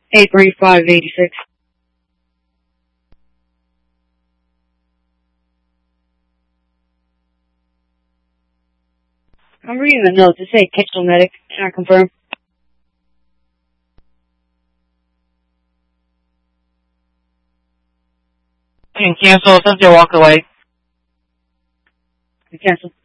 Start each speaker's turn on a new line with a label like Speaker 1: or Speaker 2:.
Speaker 1: 83586. I'm reading the notes. It say cancel medic. Can I confirm?
Speaker 2: You can cancel. It says to walk away.
Speaker 1: Cancel.